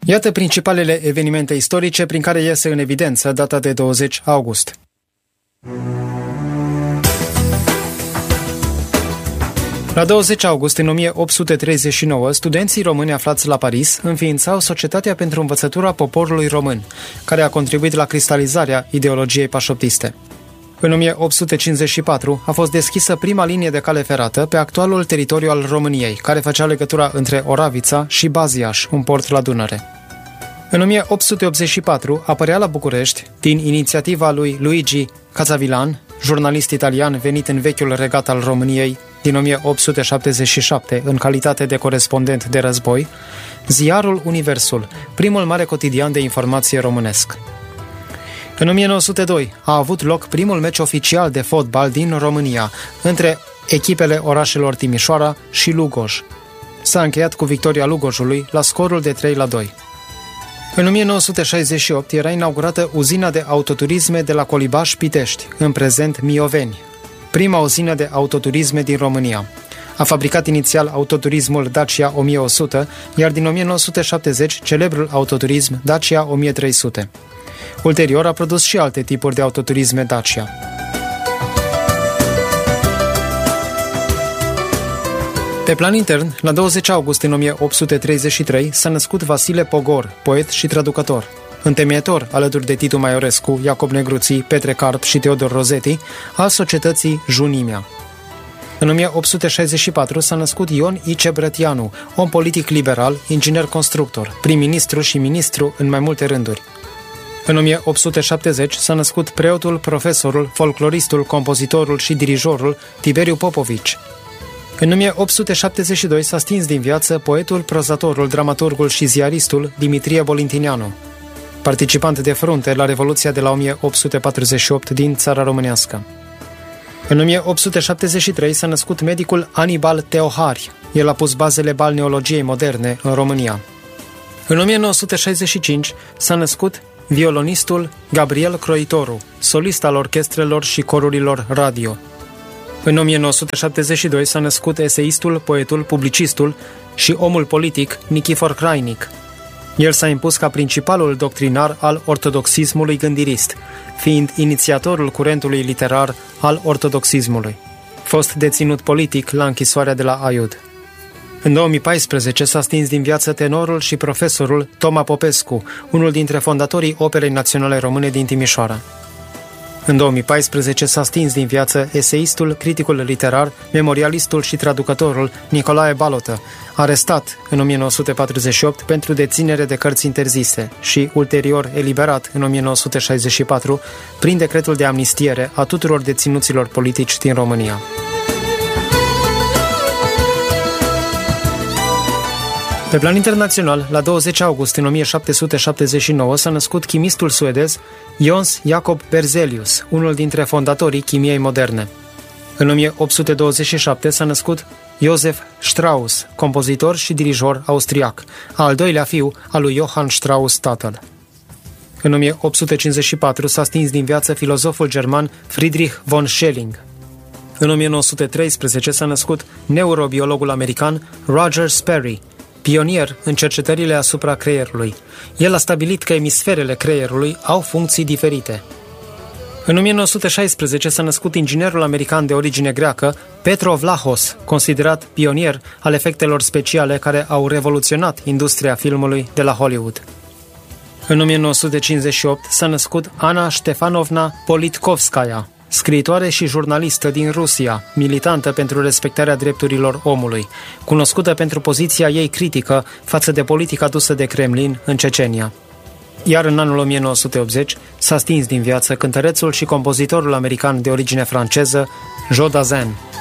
Iată principalele evenimente istorice prin care iese în evidență data de 20 august. La 20 august, în 1839, studenții români aflați la Paris înființau Societatea pentru Învățătura Poporului Român, care a contribuit la cristalizarea ideologiei pașoptiste. În 1854 a fost deschisă prima linie de cale ferată pe actualul teritoriu al României, care făcea legătura între Oravița și Baziaș, un port la Dunăre. În 1884 apărea la București, din inițiativa lui Luigi Cazavillan, jurnalist italian venit în vechiul regat al României din 1877 în calitate de corespondent de război, ziarul Universul, primul mare cotidian de informație românesc. În 1902 a avut loc primul meci oficial de fotbal din România între echipele orașelor Timișoara și Lugoj. S-a încheiat cu victoria Lugojului la scorul de 3-2. În 1968 era inaugurată uzina de autoturisme de la Colibaș-Pitești, în prezent Mioveni, prima uzină de autoturisme din România. A fabricat inițial autoturismul Dacia 1100, iar din 1970 celebrul autoturism Dacia 1300. Ulterior a produs și alte tipuri de autoturisme Dacia. Pe plan intern, la 20 august în 1833 s-a născut Vasile Pogor, poet și traducător. Întemeitor, alături de Titu Maiorescu, Iacob Negruții, Petre Carp și Teodor Rosetti, al societății Junimea. În 1864 s-a născut Ion Ice Brătianu, om politic liberal, inginer constructor, prim-ministru și ministru în mai multe rânduri. În 1870 s-a născut preotul, profesorul, folcloristul, compozitorul și dirijorul Tiberiu Popovici. În 1872 s-a stins din viață poetul, prozatorul, dramaturgul și ziaristul Dimitrie Bolintineanu, participant de frunte la Revoluția de la 1848 din țara românească. În 1873 s-a născut medicul Anibal Teohari. El a pus bazele balneologiei moderne în România. În 1965 s-a născut violonistul Gabriel Croitoru, solist al orchestrelor și corurilor radio. În 1972 s-a născut eseistul, poetul, publicistul și omul politic Nichifor Crainic. El s-a impus ca principalul doctrinar al ortodoxismului gândirist, fiind inițiatorul curentului literar al ortodoxismului. Fost deținut politic la închisoarea de la Aiud. În 2014 s-a stins din viață tenorul și profesorul Toma Popescu, unul dintre fondatorii Operei Naționale Române din Timișoara. În 2014 s-a stins din viață eseistul, criticul literar, memorialistul și traducătorul Nicolae Balotă, arestat în 1948 pentru deținere de cărți interzise și ulterior eliberat în 1964 prin decretul de amnistiere a tuturor deținuților politici din România. Pe plan internațional, la 20 august în 1779 s-a născut chimistul suedez Jöns Jacob Berzelius, unul dintre fondatorii chimiei moderne. În 1827 s-a născut Josef Strauss, compozitor și dirijor austriac, al doilea fiu al lui Johann Strauss tatăl. În 1854 s-a stins din viață filozoful german Friedrich von Schelling. În 1913 s-a născut neurobiologul american Roger Sperry, pionier în cercetările asupra creierului. El a stabilit că emisferele creierului au funcții diferite. În 1916 s-a născut inginerul american de origine greacă Petro Vlahos, considerat pionier al efectelor speciale care au revoluționat industria filmului de la Hollywood. În 1958 s-a născut Ana Ștefanovna Politkovskaya, scriitoare și jurnalistă din Rusia, militantă pentru respectarea drepturilor omului, cunoscută pentru poziția ei critică față de politica dusă de Kremlin în Cecenia. Iar în anul 1980 s-a stins din viață cântărețul și compozitorul american de origine franceză Joe Dassin.